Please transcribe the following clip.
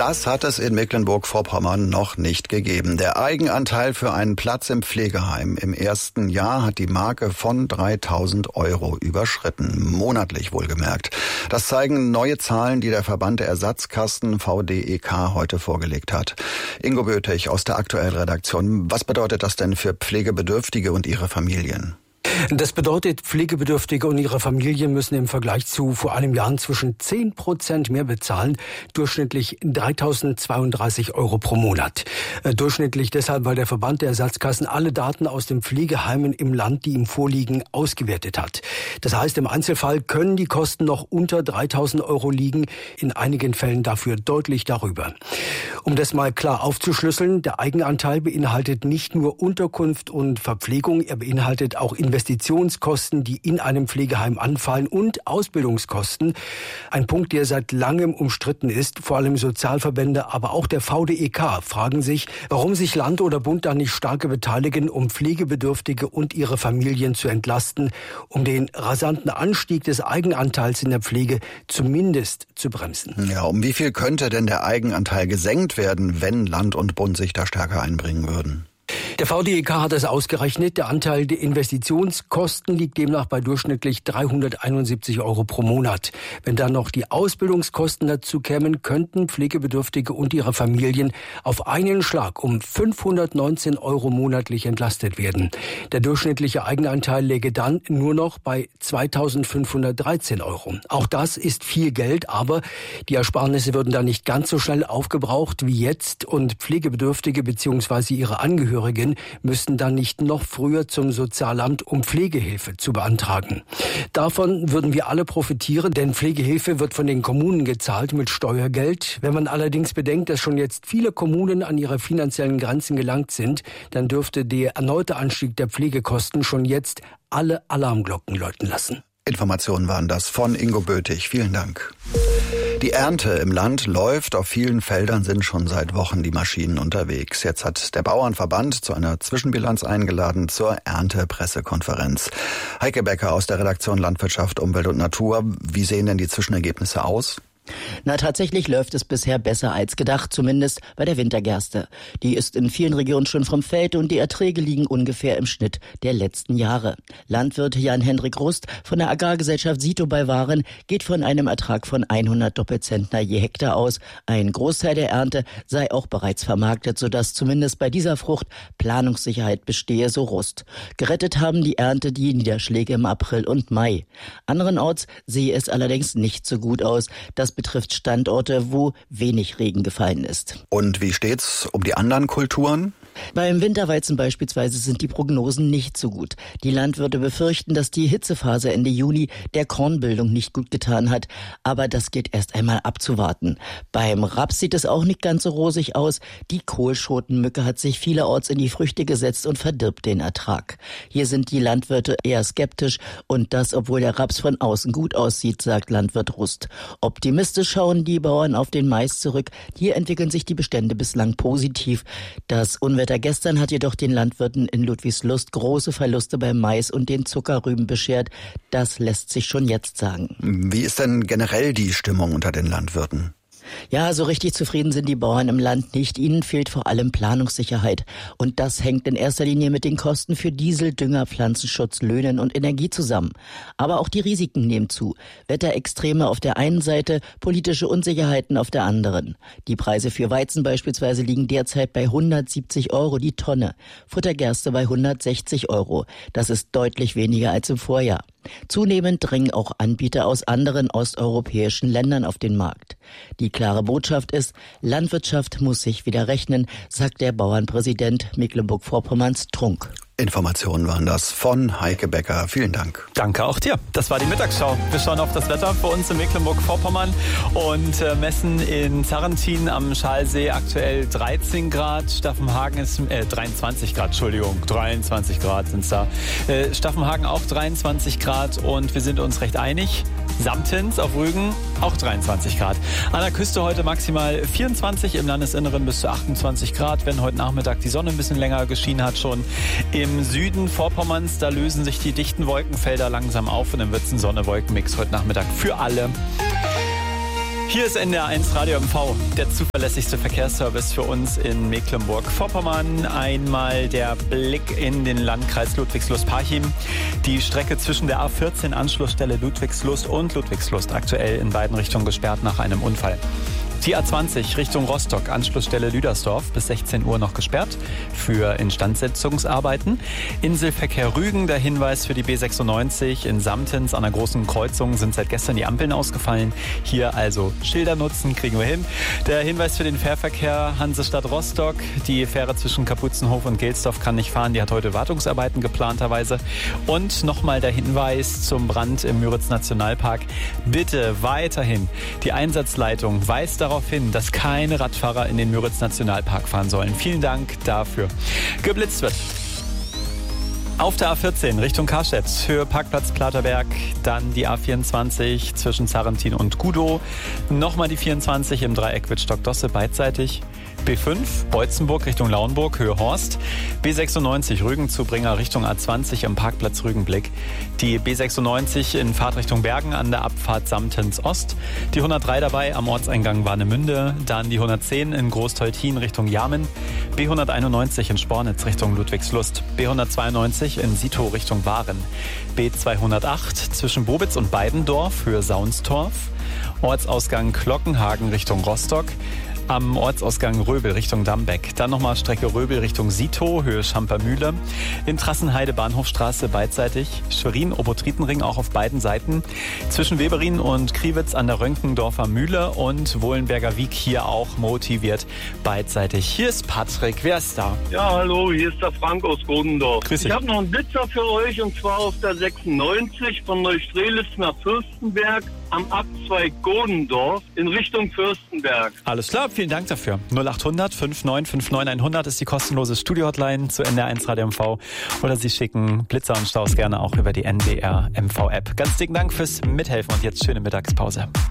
Das hat es in Mecklenburg-Vorpommern noch nicht gegeben. Der Eigenanteil für einen Platz im Pflegeheim im ersten Jahr hat die Marke von 3.000 € überschritten. Monatlich wohlgemerkt. Das zeigen neue Zahlen, die der Verband der Ersatzkassen VDEK heute vorgelegt hat. Ingo Böthig aus der aktuellen Redaktion. Was bedeutet das denn für Pflegebedürftige und ihre Familien? Das bedeutet, Pflegebedürftige und ihre Familien müssen im Vergleich zu vor einem Jahr inzwischen 10% mehr bezahlen, durchschnittlich 3.032 € pro Monat. Durchschnittlich deshalb, weil der Verband der Ersatzkassen alle Daten aus den Pflegeheimen im Land, die ihm vorliegen, ausgewertet hat. Das heißt, im Einzelfall können die Kosten noch unter 3.000 € liegen, in einigen Fällen dafür deutlich darüber. Um das mal klar aufzuschlüsseln, der Eigenanteil beinhaltet nicht nur Unterkunft und Verpflegung, er beinhaltet auch Investitionskosten, die in einem Pflegeheim anfallen und Ausbildungskosten. Ein Punkt, der seit langem umstritten ist. Vor allem Sozialverbände, aber auch der VDEK fragen sich, warum sich Land oder Bund da nicht stärker beteiligen, um Pflegebedürftige und ihre Familien zu entlasten, um den rasanten Anstieg des Eigenanteils in der Pflege zumindest zu bremsen. Ja, um wie viel könnte denn der Eigenanteil gesenkt werden, wenn Land und Bund sich da stärker einbringen würden? Der VDEK hat es ausgerechnet. Der Anteil der Investitionskosten liegt demnach bei durchschnittlich 371 € pro Monat. Wenn dann noch die Ausbildungskosten dazu kämen, könnten Pflegebedürftige und ihre Familien auf einen Schlag um 519 € monatlich entlastet werden. Der durchschnittliche Eigenanteil läge dann nur noch bei 2.513 €. Auch das ist viel Geld, aber die Ersparnisse würden dann nicht ganz so schnell aufgebraucht wie jetzt und Pflegebedürftige bzw. ihre Angehörigen müssten dann nicht noch früher zum Sozialamt, um Pflegehilfe zu beantragen. Davon würden wir alle profitieren, denn Pflegehilfe wird von den Kommunen gezahlt mit Steuergeld. Wenn man allerdings bedenkt, dass schon jetzt viele Kommunen an ihre finanziellen Grenzen gelangt sind, dann dürfte der erneute Anstieg der Pflegekosten schon jetzt alle Alarmglocken läuten lassen. Informationen waren das von Ingo Böthig. Vielen Dank. Die Ernte im Land läuft. Auf vielen Feldern sind schon seit Wochen die Maschinen unterwegs. Jetzt hat der Bauernverband zu einer Zwischenbilanz eingeladen zur Erntepressekonferenz. Heike Becker aus der Redaktion Landwirtschaft, Umwelt und Natur. Wie sehen denn die Zwischenergebnisse aus? Na, tatsächlich läuft es bisher besser als gedacht, zumindest bei der Wintergerste. Die ist in vielen Regionen schon vom Feld und die Erträge liegen ungefähr im Schnitt der letzten Jahre. Landwirt Jan-Hendrik Rust von der Agrargesellschaft Sito bei Waren geht von einem Ertrag von 100 Doppelzentner je Hektar aus. Ein Großteil der Ernte sei auch bereits vermarktet, sodass zumindest bei dieser Frucht Planungssicherheit bestehe, so Rust. Gerettet haben die Ernte die Niederschläge im April und Mai. Anderenorts sehe es allerdings nicht so gut aus. Das betrifft Standorte, wo wenig Regen gefallen ist. Und wie steht's um die anderen Kulturen? Beim Winterweizen beispielsweise sind die Prognosen nicht so gut. Die Landwirte befürchten, dass die Hitzephase Ende Juni der Kornbildung nicht gut getan hat. Aber das gilt erst einmal abzuwarten. Beim Raps sieht es auch nicht ganz so rosig aus. Die Kohlschotenmücke hat sich vielerorts in die Früchte gesetzt und verdirbt den Ertrag. Hier sind die Landwirte eher skeptisch und das, obwohl der Raps von außen gut aussieht, sagt Landwirt Rust. Optimistisch schauen die Bauern auf den Mais zurück. Hier entwickeln sich die Bestände bislang positiv. Das Unwetter gestern hat jedoch den Landwirten in Ludwigslust große Verluste beim Mais und den Zuckerrüben beschert. Das lässt sich schon jetzt sagen. Wie ist denn generell die Stimmung unter den Landwirten? Ja, so richtig zufrieden sind die Bauern im Land nicht. Ihnen fehlt vor allem Planungssicherheit. Und das hängt in erster Linie mit den Kosten für Diesel, Dünger, Pflanzenschutz, Löhnen und Energie zusammen. Aber auch die Risiken nehmen zu. Wetterextreme auf der einen Seite, politische Unsicherheiten auf der anderen. Die Preise für Weizen beispielsweise liegen derzeit bei 170 € die Tonne. Futtergerste bei 160 €. Das ist deutlich weniger als im Vorjahr. Zunehmend drängen auch Anbieter aus anderen osteuropäischen Ländern auf den Markt. Die klare Botschaft ist, Landwirtschaft muss sich wieder rechnen, sagt der Bauernpräsident Mecklenburg-Vorpommerns Trunk. Informationen waren das von Heike Becker. Vielen Dank. Danke auch dir. Das war die Mittagsschau. Wir schauen auf das Wetter für uns in Mecklenburg-Vorpommern und messen in Zarrentin am Schalsee aktuell 13 Grad. Staffenhagen ist 23 Grad, Entschuldigung. 23 Grad sind es da. Staffenhagen auch 23 Grad und wir sind uns recht einig. Samtens auf Rügen auch 23 Grad. An der Küste heute maximal 24, im Landesinneren bis zu 28 Grad, wenn heute Nachmittag die Sonne ein bisschen länger geschienen hat schon. Im Süden Vorpommerns, da lösen sich die dichten Wolkenfelder langsam auf und dann wird es ein Sonne-Wolken-Mix heute Nachmittag für alle. Hier ist NDR1 Radio MV, der zuverlässigste Verkehrsservice für uns in Mecklenburg-Vorpommern. Einmal der Blick in den Landkreis Ludwigslust-Parchim. Die Strecke zwischen der A14 Anschlussstelle Ludwigslust und Ludwigslust aktuell in beiden Richtungen gesperrt nach einem Unfall. Die A20 Richtung Rostock, Anschlussstelle Lüdersdorf, bis 16 Uhr noch gesperrt für Instandsetzungsarbeiten. Inselverkehr Rügen, der Hinweis für die B96 in Samtens an der großen Kreuzung sind seit gestern die Ampeln ausgefallen. Hier also Schilder nutzen, kriegen wir hin. Der Hinweis für den Fährverkehr Hansestadt Rostock, die Fähre zwischen Kapuzenhof und Gelsdorf kann nicht fahren, die hat heute Wartungsarbeiten geplanterweise. Und nochmal der Hinweis zum Brand im Müritz-Nationalpark. Bitte weiterhin die Einsatzleitung weist darauf hin, dass keine Radfahrer in den Müritz-Nationalpark fahren sollen. Vielen Dank dafür. Geblitzt wird auf der A14 Richtung Karstedt, Höhe Parkplatz Platerberg, dann die A24 zwischen Zarrentin und Gudow, nochmal die 24 im Dreieck Wittstock-Dosse beidseitig, B5 Beutzenburg Richtung Lauenburg, Höhe Horst, B96 Rügen-Zubringer Richtung A20 im Parkplatz Rügenblick, die B96 in Fahrtrichtung Bergen an der Abfahrt Samtens Ost, die 103 dabei am Ortseingang Warnemünde, dann die 110 in Großteutin Richtung Jamen, B191 in Spornitz Richtung Ludwigslust, B192 in Sito Richtung Waren, B208 zwischen Bobitz und Beidendorf, Höhe Saunstorf, Ortsausgang Glockenhagen Richtung Rostock, am Ortsausgang Röbel Richtung Dambeck. Dann nochmal Strecke Röbel Richtung Sito, Höhe Schampermühle. In Trassenheide Bahnhofstraße beidseitig. Schwerin, Obotritenring auch auf beiden Seiten. Zwischen Weberin und Kriwitz an der Rönkendorfer Mühle und Wohlenberger Wiek hier auch motiviert beidseitig. Hier ist Patrick. Wer ist da? Ja, hallo, hier ist der Frank aus Godendorf. Grüß dich. Ich habe noch einen Blitzer für euch und zwar auf der 96 von Neustrelitz nach Fürstenberg am Abzweig Godendorf in Richtung Fürstenberg. Alles klar, vielen Dank dafür. 0800 5959 100 ist die kostenlose Studio-Hotline zu NDR1 Radio MV. Oder Sie schicken Blitzer und Staus gerne auch über die NDR MV-App. Ganz dicken Dank fürs Mithelfen und jetzt schöne Mittagspause.